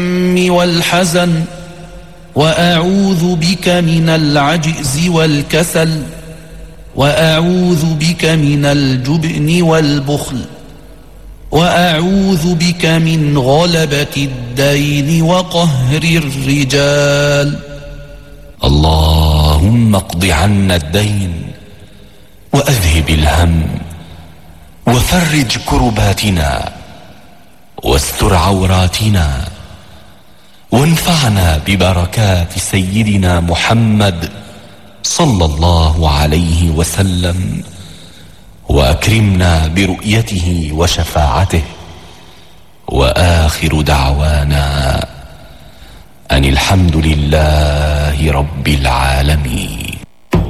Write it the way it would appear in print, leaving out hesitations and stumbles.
والحزن، وأعوذ بك من العجز والكسل، وأعوذ بك من الجبن والبخل، وأعوذ بك من غلبة الدين وقهر الرجال. اللهم اقض عنا الدين وأذهب الهم وفرج كرباتنا واستر عوراتنا، وانفعنا ببركات سيدنا محمد صلى الله عليه وسلم، وأكرمنا برؤيته وشفاعته. وآخر دعوانا أن الحمد لله رب العالمين.